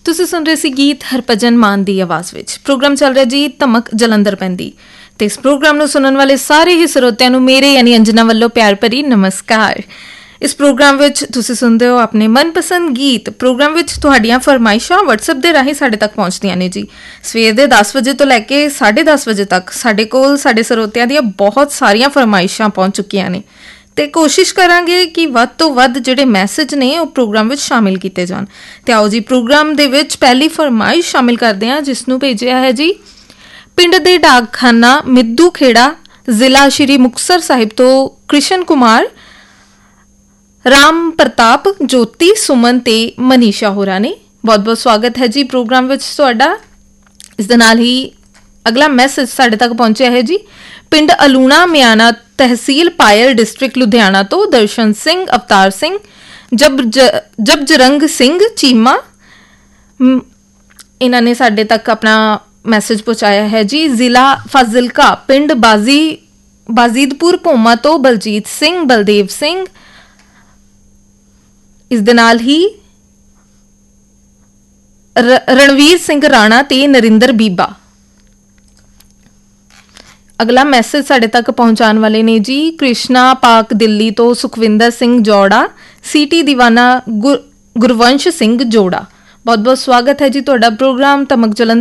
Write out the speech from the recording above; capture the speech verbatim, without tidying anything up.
ਤੁਸੀਂ ਸੁਣ ਰਹੇ ਸੀ ਗੀਤ ਹਰਭਜਨ ਮਾਨ ਦੀ ਆਵਾਜ਼ ਵਿੱਚ। ਪ੍ਰੋਗਰਾਮ ਚੱਲ ਰਿਹਾ ਜੀ ਧਮਕ ਜਲੰਧਰ ਪੈਂਦੀ, ਤੇ ਇਸ ਪ੍ਰੋਗਰਾਮ ਨੂੰ ਸੁਣਨ ਵਾਲੇ ਸਾਰੇ ਹੀ ਸਰੋਤਿਆਂ ਨੂੰ ਮੇਰੇ ਯਾਨੀ ਅੰਜਨਾ ਵੱਲੋਂ ਪਿਆਰ ਭਰੀ ਨਮਸਕਾਰ। ਇਸ ਪ੍ਰੋਗਰਾਮ ਵਿੱਚ ਤੁਸੀਂ ਸੁਣਦੇ ਹੋ ਆਪਣੇ ਮਨਪਸੰਦ ਗੀਤ। ਪ੍ਰੋਗਰਾਮ ਵਿੱਚ ਤੁਹਾਡੀਆਂ ਫਰਮਾਇਸ਼ਾਂ ਵਟਸਐਪ ਦੇ ਰਾਹੀਂ ਸਾਡੇ ਤੱਕ ਪਹੁੰਚਦੀਆਂ ਨੇ ਜੀ। ਸਵੇਰ ਦੇ ਦਸ ਵਜੇ ਤੋਂ ਲੈ ਕੇ ਸਾਢੇ ਦਸ ਵਜੇ ਤੱਕ ਸਾਡੇ ਕੋਲ ਸਾਡੇ ਸਰੋਤਿਆਂ ਦੀਆਂ ਬਹੁਤ ਸਾਰੀਆਂ ਫਰਮਾਇਸ਼ਾਂ ਪਹੁੰਚ ਚੁੱਕੀਆਂ ਨੇ, ਤੇ ਕੋਸ਼ਿਸ਼ ਕਰਾਂਗੇ ਕਿ ਵੱਧ ਤੋਂ ਵੱਧ ਜਿਹੜੇ ਮੈਸੇਜ ਨੇ ਉਹ ਪ੍ਰੋਗਰਾਮ ਵਿੱਚ ਸ਼ਾਮਿਲ ਕੀਤੇ ਜਾਣ। ਤੇ ਆਓ ਜੀ ਪ੍ਰੋਗਰਾਮ ਦੇ ਵਿੱਚ ਪਹਿਲੀ ਫਰਮਾਇਸ਼ ਸ਼ਾਮਿਲ ਕਰਦੇ ਹਾਂ, ਜਿਸ ਨੂੰ ਭੇਜਿਆ ਹੈ ਜੀ ਪਿੰਡ ਦੇ ਡਾਕਖਾਨਾ ਮਿੱਦੂ ਖੇੜਾ, ਜ਼ਿਲ੍ਹਾ ਸ਼੍ਰੀ ਮੁਕਤਸਰ ਸਾਹਿਬ ਤੋਂ ਕ੍ਰਿਸ਼ਨ ਕੁਮਾਰ, ਰਾਮ ਪ੍ਰਤਾਪ, ਜੋਤੀ, ਸੁਮਨ ਤੇ ਮਨੀਸ਼ਾ ਹੋਰਾਂ ਨੇ। ਬਹੁਤ ਬਹੁਤ ਸਵਾਗਤ ਹੈ ਜੀ ਪ੍ਰੋਗਰਾਮ ਵਿੱਚ ਤੁਹਾਡਾ। ਇਸ ਦੇ ਨਾਲ ਹੀ ਅਗਲਾ ਮੈਸੇਜ ਸਾਡੇ ਤੱਕ ਪਹੁੰਚਿਆ ਹੈ ਜੀ ਪਿੰਡ ਅਲੂਣਾ ਮਿਆਣਾ, ਤਹਿਸੀਲ ਪਾਇਲ, ਡਿਸਟ੍ਰਿਕਟ ਲੁਧਿਆਣਾ ਤੋਂ ਦਰਸ਼ਨ ਸਿੰਘ, ਅਵਤਾਰ ਸਿੰਘ, ਜਬ ਜਬਜਰੰਗ ਸਿੰਘ ਚੀਮਾ। ਇਹਨਾਂ ਨੇ ਸਾਡੇ ਤੱਕ ਆਪਣਾ ਮੈਸੇਜ ਪਹੁੰਚਾਇਆ ਹੈ ਜੀ। ਜ਼ਿਲ੍ਹਾ ਫਾਜ਼ਿਲਕਾ, ਪਿੰਡ ਬਾਜ਼ੀ ਬਾਜ਼ੀਦਪੁਰ ਭੋਮਾ ਤੋਂ ਬਲਜੀਤ ਸਿੰਘ, ਬਲਦੇਵ ਸਿੰਘ। ਇਸ ਦੇ ਨਾਲ ਹੀ ਰਣਵੀਰ ਸਿੰਘ ਰਾਣਾ ਤੇ ਨਰਿੰਦਰ ਬੀਬਾ। ਅਗਲਾ ਮੈਸੇਜ ਸਾਡੇ ਤੱਕ ਪਹੁੰਚਾਉਣ ਵਾਲੇ ਨੇ ਜੀ ਕ੍ਰਿਸ਼ਨਾ ਪਾਕ, ਦਿੱਲੀ ਤੋਂ ਸੁਖਵਿੰਦਰ ਸਿੰਘ ਜੋੜਾ, ਸਿਟੀ ਦੀਵਾਨਾ ਗੁਰਵੰਸ਼ ਸਿੰਘ ਜੋੜਾ। ਬਹੁਤ ਬਹੁਤ ਸਵਾਗਤ ਹੈ ਜੀ ਤੁਹਾਡਾ ਪ੍ਰੋਗਰਾਮ ਧਮਕ ਜਲੰਧਰ